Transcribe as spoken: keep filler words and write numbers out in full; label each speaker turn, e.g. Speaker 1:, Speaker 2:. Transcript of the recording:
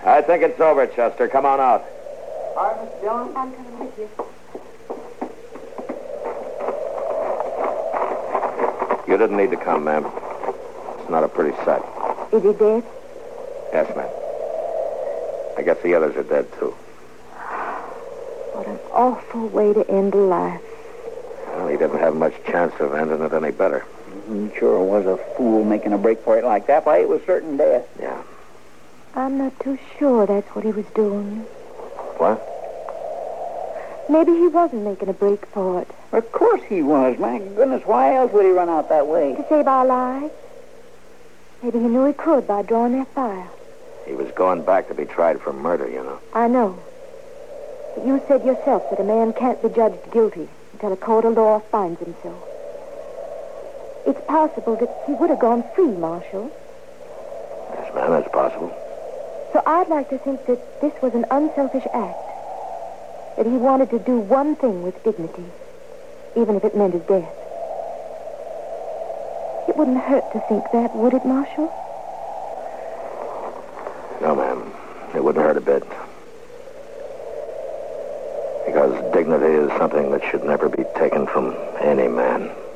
Speaker 1: I think it's over, Chester. Come on out.
Speaker 2: All right, Mister Dillon.
Speaker 3: I'm coming with you.
Speaker 1: You didn't need to come, ma'am. It's not a pretty sight.
Speaker 3: Is he dead?
Speaker 1: Yes, ma'am. I guess the others are dead, too.
Speaker 3: What an awful way to end a life.
Speaker 1: Well, he didn't have much chance of ending it any better.
Speaker 2: He sure was a fool making a break for it like that. Why, it was certain death.
Speaker 1: Yeah.
Speaker 3: I'm not too sure that's what he was doing.
Speaker 1: What?
Speaker 3: Maybe he wasn't making a break for it.
Speaker 2: Of course he was. My goodness, why else would he run out that way?
Speaker 3: To save our lives. Maybe he knew he could by drawing that fire.
Speaker 1: He was going back to be tried for murder, you know.
Speaker 3: I know. But you said yourself that a man can't be judged guilty until a court of law finds him so. It's possible that he would have gone free, Marshal.
Speaker 1: Yes, ma'am, that's possible.
Speaker 3: So I'd like to think that this was an unselfish act. That he wanted to do one thing with dignity, even if it meant his death. It wouldn't hurt to think that, would it, Marshal?
Speaker 1: No, ma'am. It wouldn't hurt a bit. Because dignity is something that should never be taken from any man.